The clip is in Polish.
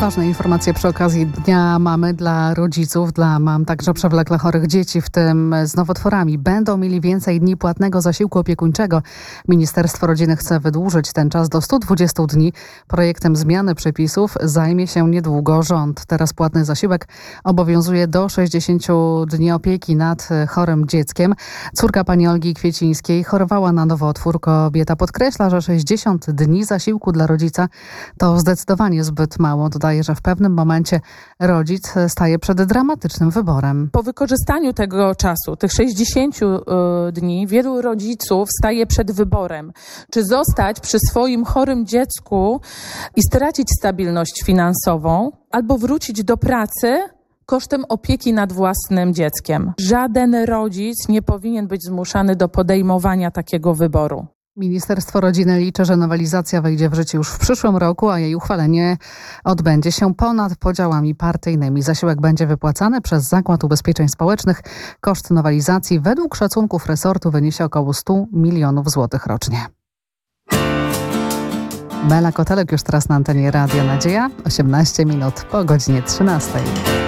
Ważne informacje przy okazji Dnia Mamy dla rodziców, dla mam także przewlekle chorych dzieci, w tym z nowotworami. Będą mieli więcej dni płatnego zasiłku opiekuńczego. Ministerstwo Rodziny chce wydłużyć ten czas do 120 dni. Projektem zmiany przepisów zajmie się niedługo rząd. Teraz płatny zasiłek obowiązuje do 60 dni opieki nad chorym dzieckiem. Córka pani Olgi Kwiecińskiej chorowała na nowotwór. Kobieta podkreśla, że 60 dni zasiłku dla rodzica to zdecydowanie zbyt mało. Dodaje, że w pewnym momencie rodzic staje przed dramatycznym wyborem. Po wykorzystaniu tego czasu, tych 60 dni, wielu rodziców staje przed wyborem, czy zostać przy swoim chorym dziecku i stracić stabilność finansową, albo wrócić do pracy kosztem opieki nad własnym dzieckiem. Żaden rodzic nie powinien być zmuszany do podejmowania takiego wyboru. Ministerstwo Rodziny liczy, że nowelizacja wejdzie w życie już w przyszłym roku, a jej uchwalenie odbędzie się ponad podziałami partyjnymi. Zasiłek będzie wypłacany przez Zakład Ubezpieczeń Społecznych. Koszt nowelizacji według szacunków resortu wyniesie około 100 milionów złotych rocznie. Bela Kotelek już teraz na antenie Radia Nadzieja. 18 minut po godzinie 13.